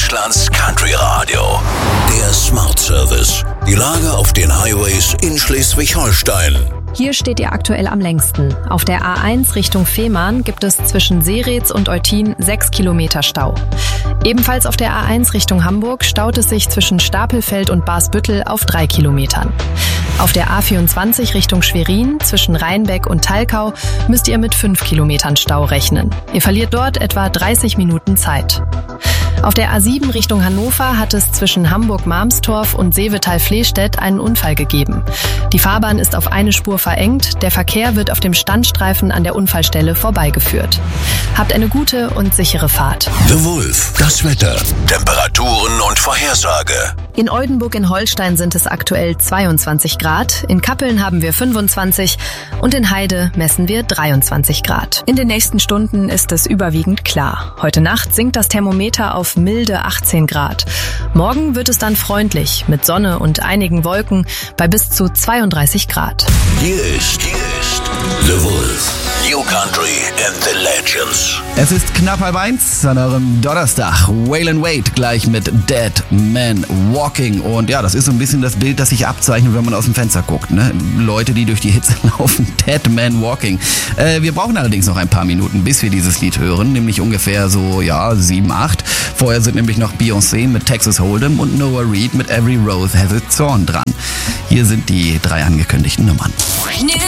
Deutschlands Country Radio. Der Smart Service. Die Lage auf den Highways in Schleswig-Holstein. Hier steht ihr aktuell am längsten. Auf der A1 Richtung Fehmarn gibt es zwischen Seeretz und Eutin 6 Kilometer Stau. Ebenfalls auf der A1 Richtung Hamburg staut es sich zwischen Stapelfeld und Barsbüttel auf 3 Kilometern. Auf der A24 Richtung Schwerin zwischen Rheinbeck und Thalkau müsst ihr mit 5 Kilometern Stau rechnen. Ihr verliert dort etwa 30 Minuten Zeit. Auf der A7 Richtung Hannover hat es zwischen Hamburg-Marmstorf und Seevetal-Flehstedt einen Unfall gegeben. Die Fahrbahn ist auf eine Spur verengt, der Verkehr wird auf dem Standstreifen an der Unfallstelle vorbeigeführt. Habt eine gute und sichere Fahrt. The Wolf, das Wetter, Temperaturen und Vorhersage. In Oldenburg in Holstein sind es aktuell 22 Grad, in Kappeln haben wir 25 und in Heide messen wir 23 Grad. In den nächsten Stunden ist es überwiegend klar. Heute Nacht sinkt das Thermometer auf milde 18 Grad. Morgen wird es dann freundlich mit Sonne und einigen Wolken bei bis zu 32 Grad. Hier ist The Wolf. New Country and the Legends. Es ist knapp 1:30 an eurem Donnerstag. Waylon Wade gleich mit Dead Man Walking. Und ja, das ist so ein bisschen das Bild, das sich abzeichnet, wenn man aus dem Fenster guckt. Ne? Leute, die durch die Hitze laufen. Dead Man Walking. Wir brauchen allerdings noch ein paar Minuten, bis wir dieses Lied hören. Nämlich ungefähr so, 7, 8. Vorher sind nämlich noch Beyoncé mit Texas Hold'em und Noah Reid mit Every Rose Has Its Thorn dran. Hier sind die 3 angekündigten Nummern.